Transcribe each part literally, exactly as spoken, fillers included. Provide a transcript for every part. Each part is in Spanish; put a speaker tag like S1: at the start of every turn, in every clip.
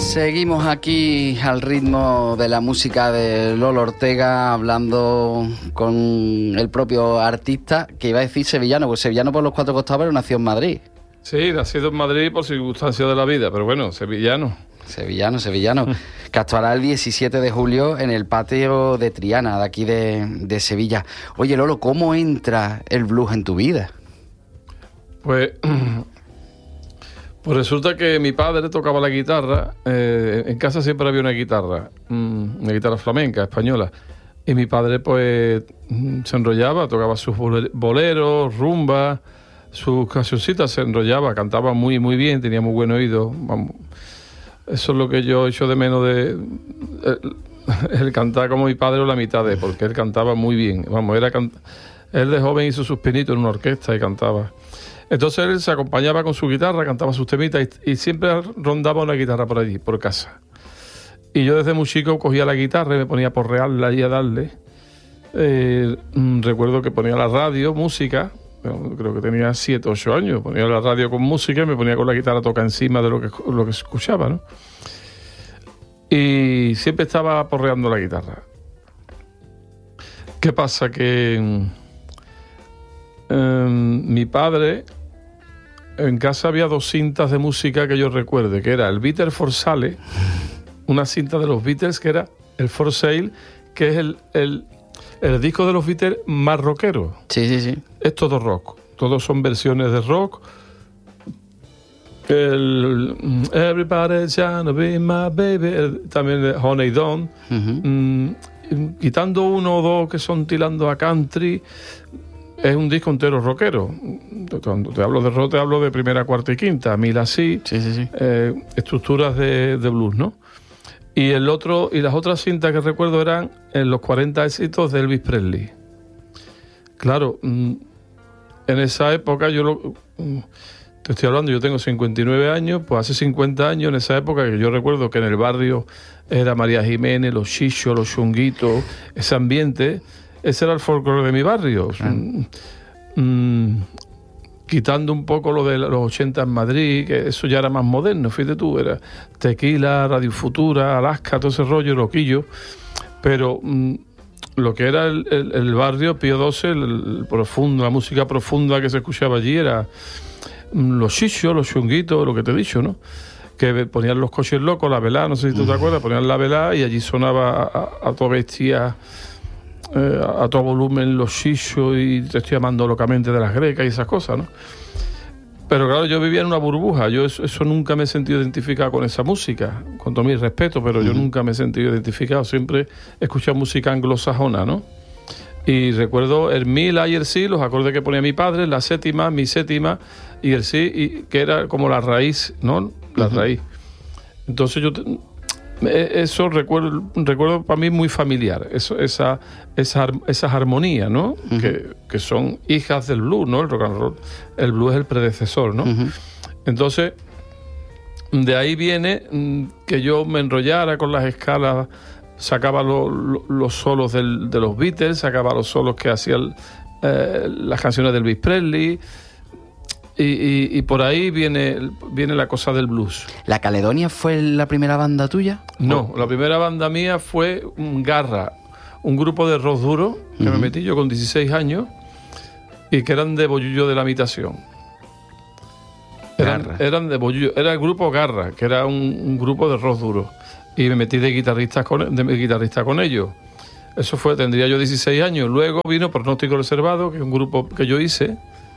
S1: Seguimos aquí al ritmo de la música de Lolo Ortega, hablando con el propio artista, que iba a decir sevillano, pues sevillano por los cuatro costados, pero nació en Madrid.
S2: Sí, nacido en Madrid por circunstancias de la vida, pero bueno, sevillano.
S1: Sevillano, sevillano, que actuará el diecisiete de julio en el patio de Triana, de aquí de, de Sevilla. Oye, Lolo, ¿cómo entra el blues en tu vida?
S2: Pues... Pues resulta que mi padre tocaba la guitarra, eh, en casa siempre había una guitarra, una guitarra flamenca, española, y mi padre pues se enrollaba, tocaba sus boleros, rumba, sus cancioncitas, se enrollaba, cantaba muy muy bien, tenía muy buen oído. Vamos, eso es lo que yo echo de menos de el, el cantar como mi padre o la mitad de, porque él cantaba muy bien. Vamos, era can... él de joven hizo sus pinitos en una orquesta y cantaba. Entonces él se acompañaba con su guitarra, cantaba sus temitas y, y siempre rondaba una guitarra por allí, por casa. Y yo desde muy chico cogía la guitarra y me ponía a porrearla y a darle. Eh, recuerdo que ponía la radio, música, creo que tenía siete o ocho años, ponía la radio con música y me ponía con la guitarra a tocar encima de lo que, lo que escuchaba, ¿no? Y siempre estaba porreando la guitarra. ¿Qué pasa? Que eh, mi padre... En casa había dos cintas de música que yo recuerde, que era el Beatles for Sale, una cinta de los Beatles que era el For Sale, que es el, el, el disco de los Beatles más rockero.
S1: Sí, sí, sí.
S2: Es todo rock, todos son versiones de rock. El Everybody's Gonna Be My Baby, el, también de Honey Don, uh-huh. mm, quitando uno o dos que son tirando a country. Es un disco entero rockero. Cuando te hablo de rock, te hablo de primera, cuarta y quinta, mil así,
S1: sí, sí, sí.
S2: Eh, estructuras de, de blues, ¿no? Y el otro, y las otras cintas que recuerdo eran en los cuarenta éxitos de Elvis Presley. Claro, en esa época, yo lo, te estoy hablando, yo tengo cincuenta y nueve años, pues hace cincuenta años, en esa época, que yo recuerdo que en el barrio era María Jiménez, los chichos, los chunguitos, ese ambiente. Ese era el folclore de mi barrio. Ah. Mm, quitando un poco lo de los ochenta en Madrid, que eso ya era más moderno, fíjate tú, era Tequila, Radio Futura, Alaska, todo ese rollo, loquillo. Pero mm, lo que era el, el, el barrio Pío doce, el, el profundo, la música profunda que se escuchaba allí era mm, los chichos, los chunguitos, lo que te he dicho, ¿no? Que ponían los coches locos, la velá, no sé si tú te acuerdas, ponían la velá y allí sonaba a, a toda bestia... Eh, a todo volumen los chichos y te estoy llamando locamente de las grecas y esas cosas, ¿no? Pero claro, yo vivía en una burbuja, yo eso, eso nunca me he sentido identificado con esa música, con todo mi respeto, pero yo nunca me he sentido identificado, siempre he escuchado música anglosajona, ¿no? Y recuerdo el mi, la y el si, los acordes que ponía mi padre, la séptima, mi séptima y el si, y, que era como la raíz, ¿no? La uh-huh. raíz. Entonces yo... Te, eso recuerdo, recuerdo para mí muy familiar, eso, esa, esa, esas armonías, ¿no? Uh-huh. Que, que son hijas del blues, ¿no? El rock and roll, el blues es el predecesor, ¿no? Uh-huh. Entonces, de ahí viene que yo me enrollara con las escalas, sacaba lo, lo, los solos del, de los Beatles, sacaba los solos que hacían eh, las canciones de Elvis Presley. Y, y, y por ahí viene, viene la cosa del blues.
S1: ¿La Caledonia fue la primera banda tuya?
S2: No, la primera banda mía fue Garra, un grupo de rock duro que uh-huh. me metí yo con dieciséis años y que eran de Bollullo de la Imitación. Eran, eran de Bollullo, era el grupo Garra, que era un, un grupo de rock duro. Y me metí de guitarrista con, de guitarrista con ellos. Eso fue, tendría yo dieciséis años. Luego vino Pronóstico Reservado, que es un grupo que yo hice.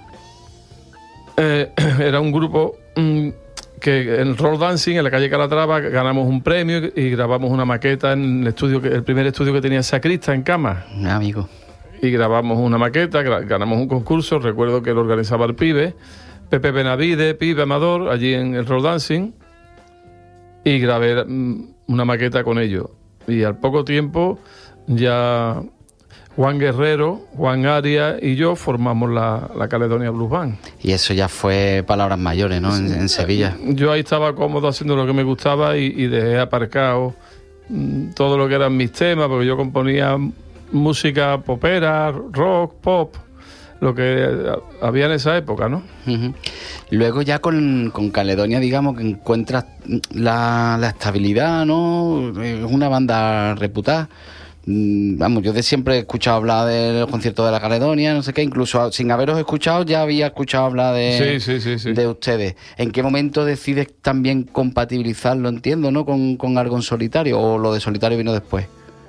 S2: Eh, era un grupo mm, que en roll dancing en la calle Calatrava ganamos un premio y grabamos una maqueta en el estudio, el primer estudio que tenía Sacrista en Cama.
S1: Ah, amigo.
S2: Y grabamos una maqueta, ganamos un concurso, recuerdo que lo organizaba el Pibe, Pepe Benavide, Pibe Amador, allí en el roll dancing, y grabé mm, una maqueta con ellos. Y al poco tiempo ya Juan Guerrero, Juan Arias y yo formamos la, la Caledonia Blues Band.
S1: Y eso ya fue palabras mayores, ¿no? En, en Sevilla.
S2: Yo ahí estaba cómodo haciendo lo que me gustaba y, y dejé aparcado mmm, todo lo que eran mis temas, porque yo componía música popera, rock, pop. lo que había en esa época, ¿no?
S1: Uh-huh. Luego ya con, con Caledonia, digamos, que encuentras la, la estabilidad, ¿no? Es una banda reputada. Vamos, yo de siempre he escuchado hablar de los conciertos de la Caledonia, no sé qué, incluso sin haberos escuchado ya había escuchado hablar de,
S2: sí, sí, sí, sí.
S1: de ustedes. ¿En qué momento decides también compatibilizarlo, entiendo, ¿no? Con, con algo en solitario, o lo de solitario vino después?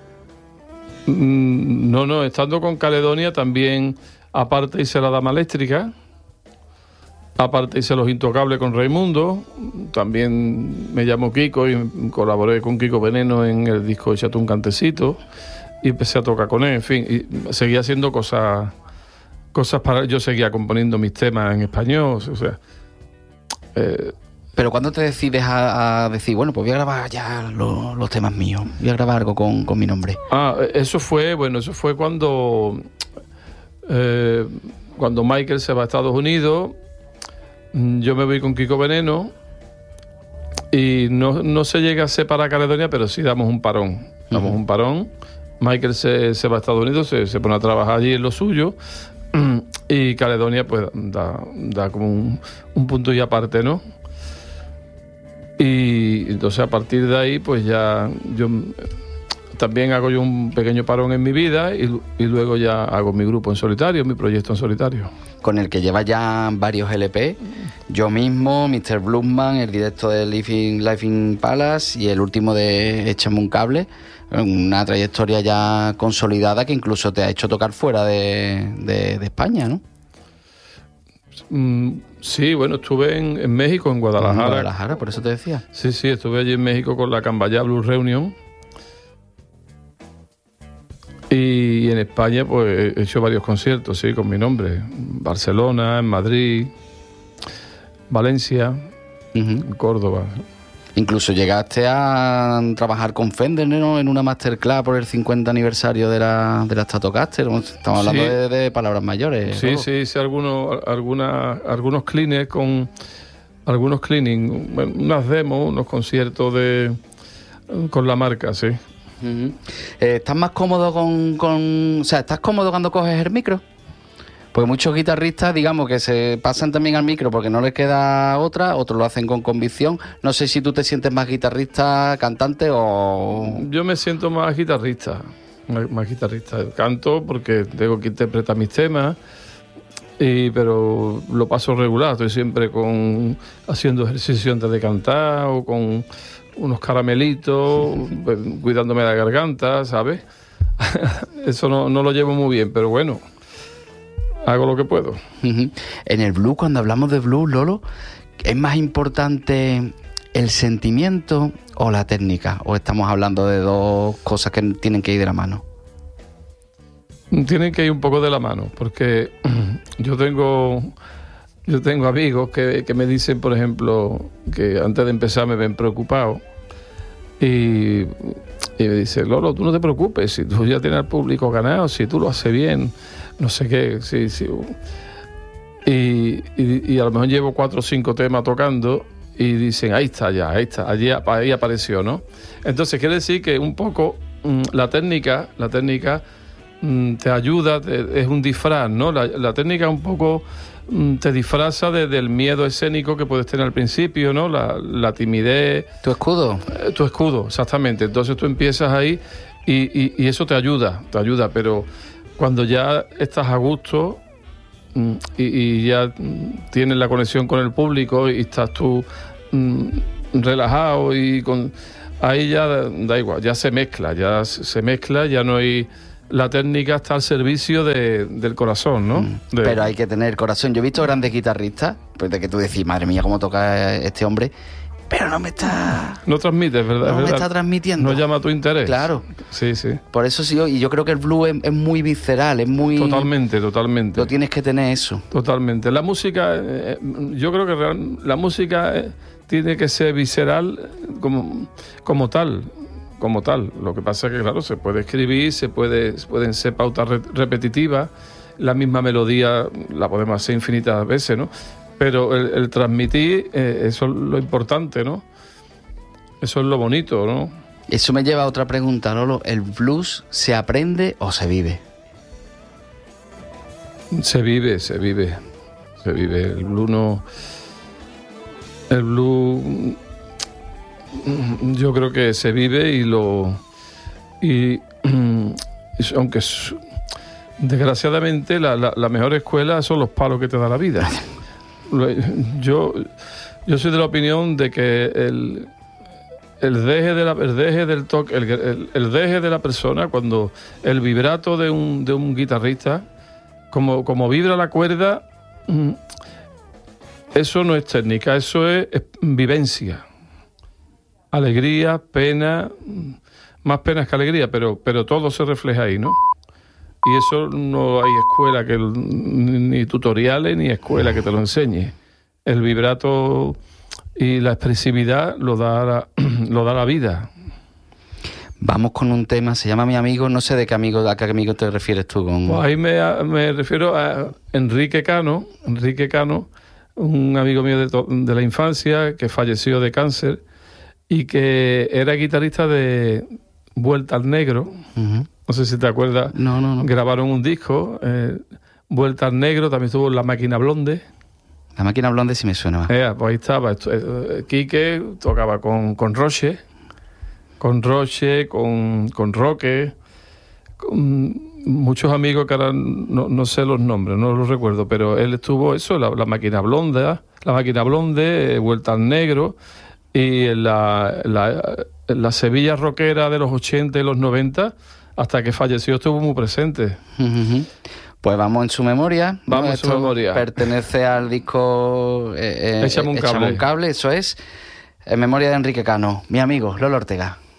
S2: No, no, estando con Caledonia también, aparte hice La Dama Eléctrica, aparte hice Los Intocables con Raimundo, también me llamó Kiko y colaboré con Kiko Veneno en el disco Échate un cantecito y empecé a tocar con él, en fin, y seguía haciendo cosas, cosas para... Yo seguía componiendo mis temas en español, o sea... Eh,
S1: Pero ¿cuándo te decides a, a decir, bueno, pues voy a grabar ya lo, los temas míos, voy a grabar algo con, con mi nombre?
S2: Ah, eso fue, bueno, eso fue cuando... Eh, cuando Michael se va a Estados Unidos... Yo me voy con Kiko Veneno y no, no se llega a separar Caledonia, pero sí damos un parón. Damos uh-huh. un parón. Michael se, se va a Estados Unidos, se, se pone a trabajar allí en lo suyo y Caledonia pues da, da como un, un punto y aparte, ¿no? Y entonces a partir de ahí pues ya yo también hago yo un pequeño parón en mi vida y, y luego ya hago mi grupo en solitario, mi proyecto en solitario.
S1: Con el que lleva ya varios L P, yo mismo, mister Bluesman, el directo de Life in, Life in Palace y el último de Échame un cable, una trayectoria ya consolidada que incluso te ha hecho tocar fuera de, de, de España, ¿no?
S2: Mm, sí, bueno, estuve en, en México, en Guadalajara.
S1: En Guadalajara, por eso te decía.
S2: Sí, sí, estuve allí en México con la Cambaya Blues Reunion. Y en España pues he hecho varios conciertos, sí, con mi nombre. En Barcelona, en Madrid, Valencia, uh-huh. Córdoba.
S1: Incluso llegaste a trabajar con Fender, ¿no? En una masterclass por el cincuenta aniversario de la, de la Stratocaster. Estamos hablando sí. de, de palabras mayores.
S2: Sí,
S1: ¿no?
S2: sí, hice algunos, alguna, algunos cleaners con... Algunos cleaning, unas demos, unos conciertos de con la marca, sí.
S1: Uh-huh. Eh, ¿Estás más cómodo con, con... O sea, ¿estás cómodo cuando coges el micro? Porque muchos guitarristas, digamos, que se pasan también al micro porque no les queda otra, otros lo hacen con convicción. No sé si tú te sientes más guitarrista, cantante o...
S2: Yo me siento más guitarrista, más, más guitarrista. Canto porque tengo que interpretar mis temas, y, pero lo paso regular. Estoy siempre con haciendo ejercicio antes de cantar o con... unos caramelitos, pues, cuidándome la garganta, ¿sabes? Eso no, no lo llevo muy bien, pero bueno, hago lo que puedo.
S1: Uh-huh. En el blues, cuando hablamos de blues, Lolo, ¿es más importante el sentimiento o la técnica? ¿O estamos hablando de dos cosas que tienen que ir de la mano?
S2: Tienen que ir un poco de la mano, porque yo tengo... Yo tengo amigos que, que me dicen, por ejemplo, que antes de empezar me ven preocupado y, y me dicen, Lolo, tú no te preocupes, si tú ya tienes al público ganado, si tú lo haces bien, no sé qué, sí, sí. Y, y, y a lo mejor llevo cuatro o cinco temas tocando y dicen, ahí está ya, ahí está, allí, ahí apareció, ¿no? Entonces quiere decir que un poco mmm, la técnica, la técnica mmm, te ayuda, te, es un disfraz, ¿no? La, la técnica un poco... te disfraza de, del miedo escénico que puedes tener al principio, ¿no? La, la timidez.
S1: ¿Tu escudo?
S2: Eh, tu escudo, exactamente. Entonces tú empiezas ahí y, y, y eso te ayuda, te ayuda, pero cuando ya estás a gusto mm, y, y ya mm, tienes la conexión con el público y estás tú mm, relajado y con... Ahí ya da, da igual, ya se mezcla, ya se mezcla, ya no hay... La técnica está al servicio de, del corazón, ¿no? De...
S1: Pero hay que tener corazón. Yo he visto grandes guitarristas, pues de que tú decís, madre mía, cómo toca este hombre, pero no me está...
S2: No transmite, ¿verdad?
S1: No
S2: ¿verdad?
S1: me está transmitiendo.
S2: No llama tu interés.
S1: Claro.
S2: Sí, sí.
S1: Por eso sí, y yo creo que el blues es, es muy visceral, es muy...
S2: Totalmente, totalmente.
S1: Lo tienes que tener eso.
S2: Totalmente. La música, eh, yo creo que real, la música eh, tiene que ser visceral como, como tal. como tal. Lo que pasa es que, claro, se puede escribir, se puede, pueden ser pautas re- repetitivas, la misma melodía la podemos hacer infinitas veces, ¿no? Pero el, el transmitir, eh, eso es lo importante, ¿no? Eso es lo bonito, ¿no?
S1: Eso me lleva a otra pregunta, Lolo. ¿El blues se aprende o se vive?
S2: Se vive, se vive, se vive. El blues no... El blues... Yo creo que se vive y lo... Y... Aunque... Desgraciadamente, la, la, la mejor escuela son los palos que te da la vida. Yo, yo soy de la opinión de que el, el deje de la, el deje del toque, el, el, el deje de la persona, cuando el vibrato de un, de un guitarrista, como, como vibra la cuerda, eso no es técnica, eso es, es vivencia. Alegría, pena, más penas que alegría, pero, pero todo se refleja ahí, ¿no? Y eso no hay escuela, que ni tutoriales, ni escuela que te lo enseñe. El vibrato y la expresividad lo da la, lo da la vida.
S1: Vamos con un tema, se llama Mi Amigo, no sé de qué amigo, a qué amigo te refieres tú. Con...
S2: Pues ahí me, me refiero a Enrique Cano, Enrique Cano, un amigo mío de, to, de la infancia que falleció de cáncer y que era guitarrista de Vuelta al Negro. Uh-huh. No sé si te acuerdas.
S1: No, no, no.
S2: Grabaron un disco, eh, Vuelta al Negro, también estuvo La Máquina Blonde.
S1: La Máquina Blonde sí me suena.
S2: Eh, pues ahí estaba. Eh, Quique tocaba con, con Roche, con Roche, con, con Roque, con muchos amigos que ahora no, no sé los nombres, no los recuerdo, pero él estuvo eso, La, la Máquina Blonde, La Máquina Blonde, eh, Vuelta al Negro, y en la, la, la Sevilla rockera de los ochenta y los noventa, hasta que falleció estuvo muy presente.
S1: Uh-huh. Pues vamos en su memoria.
S2: Vamos
S1: ¿no?
S2: en su
S1: Esto
S2: memoria.
S1: Pertenece al disco eh, eh,
S2: Échame un cable.
S1: Échame un cable, eso es. En memoria de Enrique Cano, mi amigo Lolo Ortega.